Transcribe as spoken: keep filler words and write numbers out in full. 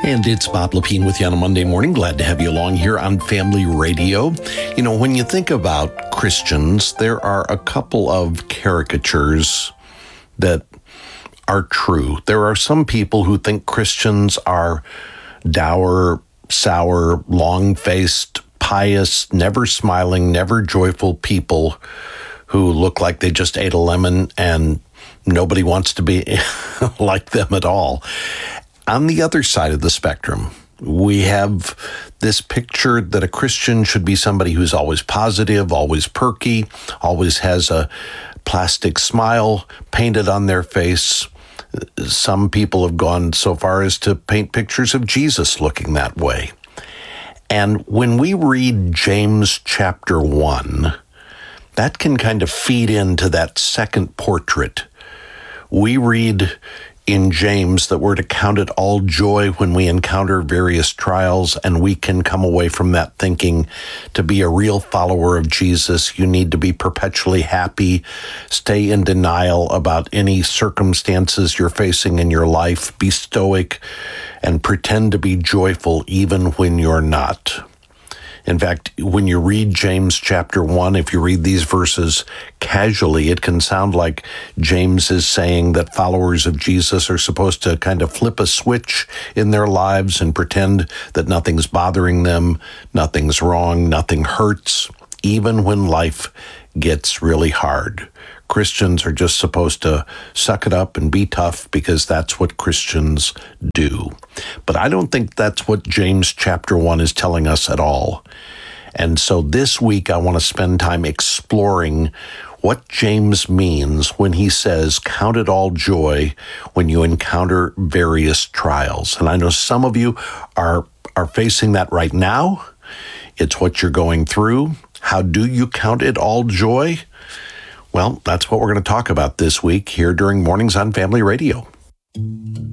And it's Bob Lepine with you on a Monday morning. Glad to have you along here on Family Radio. You know, when you think about Christians, there are a couple of caricatures that are true. There are some people who think Christians are dour, sour, long-faced, pious, never smiling, never joyful people who look like they just ate a lemon and nobody wants to be like them at all. On the other side of the spectrum, we have this picture that a Christian should be somebody who's always positive, always perky, always has a plastic smile painted on their face. Some people have gone so far as to paint pictures of Jesus looking that way. And when we read James chapter one, that can kind of feed into that second portrait. We read in James that we're to count it all joy when we encounter various trials, and we can come away from that thinking to be a real follower of Jesus, you need to be perpetually happy, stay in denial about any circumstances you're facing in your life, be stoic, and pretend to be joyful even when you're not. In fact, when you read James chapter one, if you read these verses casually, it can sound like James is saying that followers of Jesus are supposed to kind of flip a switch in their lives and pretend that nothing's bothering them, nothing's wrong, nothing hurts, even when life gets really hard. Christians are just supposed to suck it up and be tough because that's what Christians do. But I don't think that's what James chapter one is telling us at all. And so this week I want to spend time exploring what James means when he says, count it all joy when you encounter various trials. And I know some of you are, are facing that right now. It's what you're going through. How do you count it all joy? Well, that's what we're going to talk about this week here during Mornings on Family Radio.